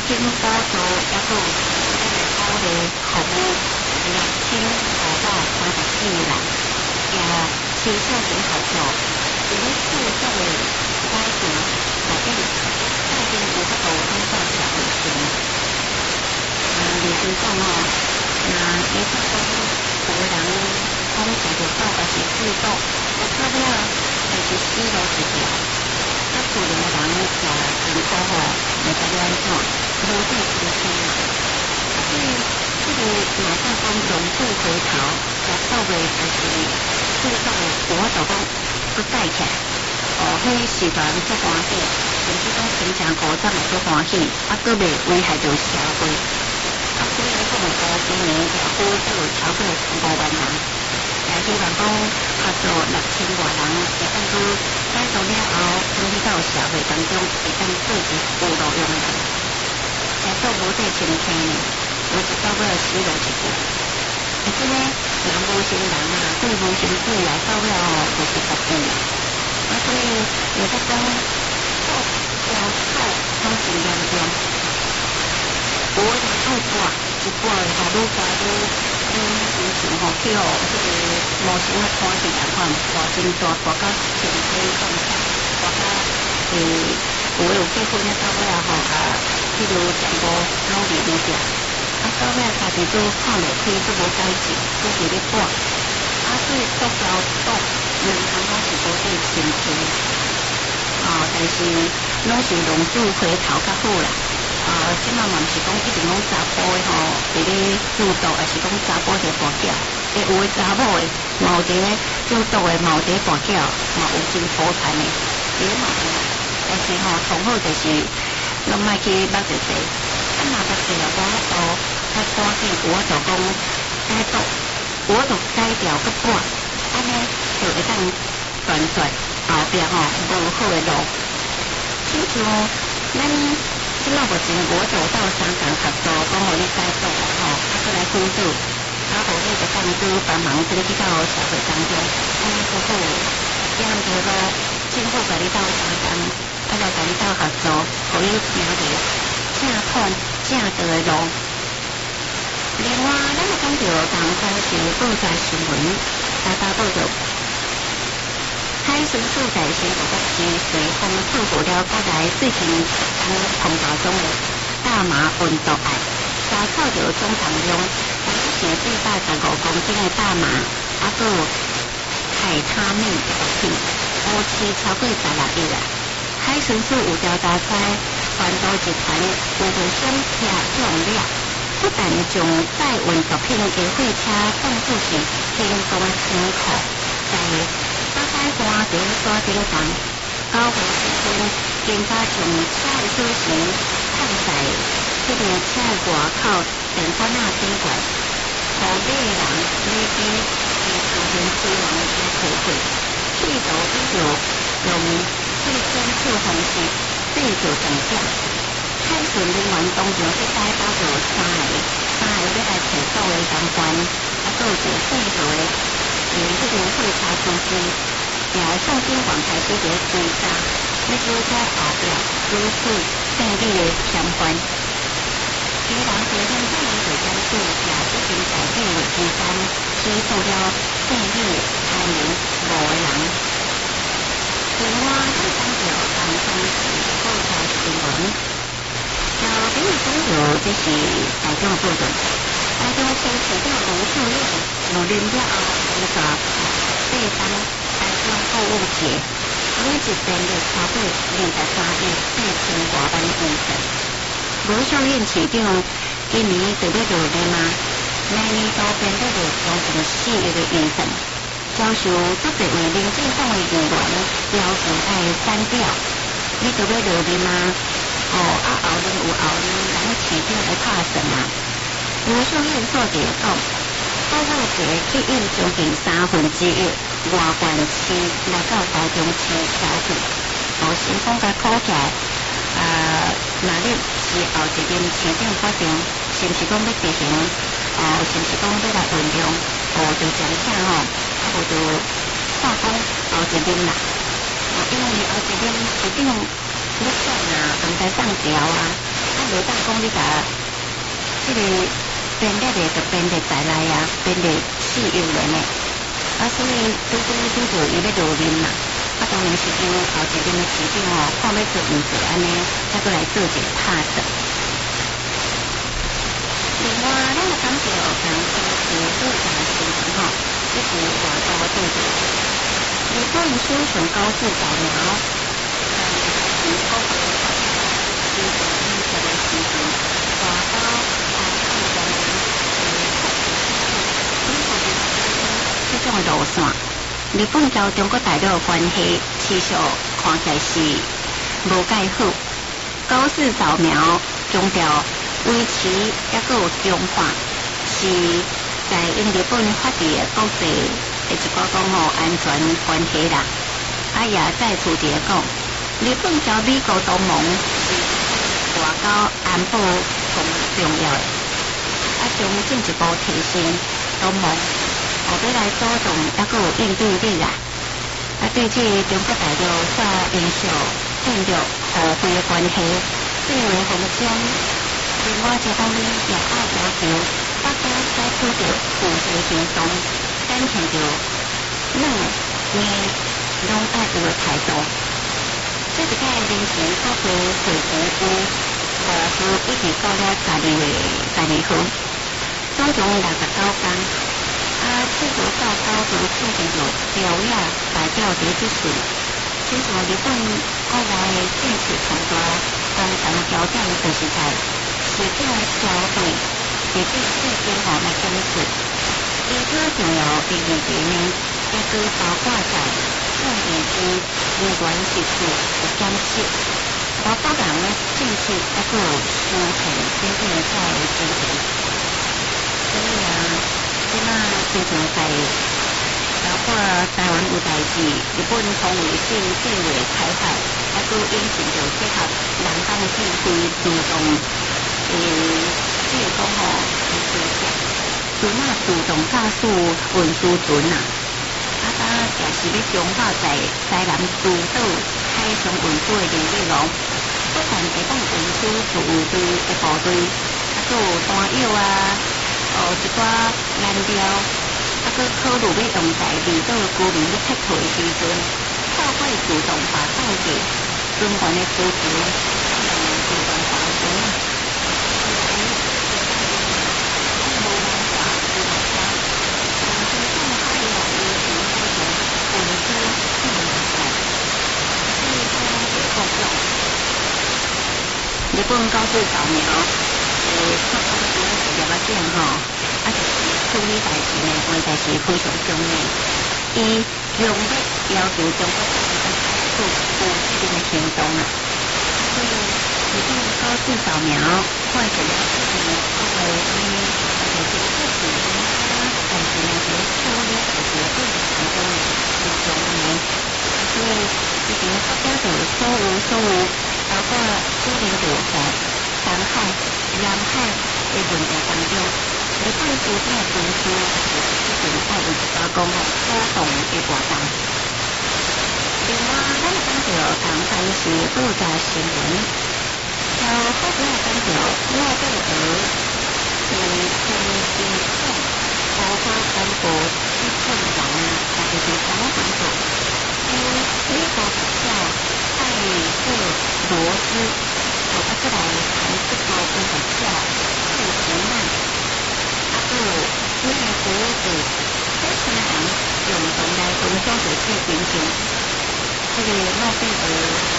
经补助，抑佫有鼓励服务6534人，也是小型合作，伫咧制作的改进内底，改进有法度通过社会性。例如讲若假设讲有个人讲食着饱，也是肚肚，到尾就是死路一条。厝里的人也辛苦吼，袂知要安怎，无地支撑嘛。所以这个若讲龙虎回头，食到的就是最终的，我就讲佫带起来。迄时段足欢喜，甚至讲心情高涨也足欢喜，佫袂危害到社会。所以讲个今年也呼吁超过5万人。也希望讲合作6000多人，会当去改造了后，转去到社会当中，会当做一有路用的人。食到无地清气呢，有一到尾死路一条。而且呢，人无成人啊，对无成水啊，到尾就是毒气。所以有得讲，药草拢真严重，有的人爱挂，一挂的愈加愈。心情吼，去互无想要看是人看，大真大大到身体状态，大到有结婚的到尾吼譬如全部拢离离掉，到尾家己都看袂开，都无改进，都伫咧挂，所以国家党两项拢是无对清气，但是拢是龙主回头较好啦。即嘛嘛毋是讲一定讲查甫的吼，伫咧主导，也是讲查甫伫跋筊，有的查某的，嘛有伫咧主导的，嘛有伫咧跋筊，嘛有真好赚的，也嘛有。但是吼，上好就是拢莫去捌着济，若捌着了，我都较赶紧，我就讲改造，我就改掉个半，安尼就会当断绝后壁吼无好的路。亲像咱。即嘛目前我走到香港合作，讲互你改造吼，过来辅助，互你就当做帮忙转去到社会当中，安尼好好。这样就说，政府甲你斗相共，来甲你斗合作，互你行着正款正道的路。另外，咱也讲到同关是报纸新闻，大报道。海巡署在新竹市随风救护了国内最近碰到中的大麻运毒案，查扣到总重量215公斤的大麻，还有海他命毒品，乌期超过16亿啦。海巡署有调查出，贩毒集团有着闪拆重量，不但将载运毒品的货车放出去天宫的仓库，在海关伫咧山顶上，9号时分，警察从车的锁匙放在这个车的外口电管仔顶管，互买的人买机是出现死亡的车退货，企图伊就用最正确方式制造证件。海巡人员当场去逮到着3个要来提告的相关，还有一个4号的这个货车司机。也向警方开始在追查，要追查后壁如此胜利的相关。其人随身证明就监视，也已经在第2期间起诉了胜利3名5个人。另外，咱讲到台中市报纸新闻，比如讲到这是台中的报道，台中市市长卢秀燕有临了后，有查第3。购物节，每一天就超过23亿4000多万元。卢秀燕市长今年就要落来嘛，明年都变得着将近4亿的预算，遭受足侪位民进党的议员要求来删掉，你就要落来嘛？后年有后年，咱市长会拍算嘛？卢秀燕说着讲，购物节吸引将近1/3。外县市来到台中市消费，成功甲考起来。那你是后一任市长决定，是毋是讲要执行？是毋是讲要来运用？就讲啥无就看讲后一任啦。因为后一任市长要选啊，同台上调啊， 袂当讲你甲即个编列的就编列在内啊，编列四优人的，所以拄着伊要落任嘛，当然是因为后一任的市长看要做毋做安尼，才过来做一个拍摄。另外，咱也感觉讲当时复杂新闻一直外交对着日本首相高市早苗，中国的新闻这个时阵，外交这种路线，日本交中国大陆的关系，持续看起来是无介好。高市早苗强调维持抑个有中化，是在因日本发展的国际的一个讲安全关系啦。也再次地讲，日本交美国同盟是外交安保上重要的。将进一步提升同盟，要来主动抑个有应对力啦。对这中国大陆所营造建立互惠的关系，最为红中。另外一方面，也要要求大家采取着互惠行动，展现着软硬拢爱有的态度。这一届临时国会会期有5号一直到了12号。总共69天，制度到高度促进着条约大调节之事，亲像日本国内的政治冲突，共同焦点就是在是叫消费，也就是今后来检视。其他重要的议题呢，也都包括在创业之人员实施的检视，包括人的政策还有书信等等在进行。所以即马经常在包括台湾有代志，日本通卫性计划开发，都引进着结合人工智慧自动比如讲自动驾驶运输船也是要强化在西南诸岛海上运输的能力咯。不但会当运输自卫队的部队，还有弹药一寡燃料，佮考虑要用在离岛居民要撤退的时阵，透过自动化统计军员的需求，自动化船。日本高市早苗，了解处理代志呢，实在是非常重要。伊强烈要求中国大陆采取负责任的行动啊！所以日本高市早苗看起来各位就是确实但是呢，这个处理就是对行动是重要。所以之前国家就所有，包括处理着在东海、南海的问题当中，日本主体军事一定要有一个讲主动的活动。另外，咱讲到同番是复杂新闻，后发表讲到诺贝尔经济学包括公布资本王特别是什么工作？美国学校艾瑟罗斯，过来韩国分学校布什曼，美国的非常用同来分享着这研究，这个诺贝尔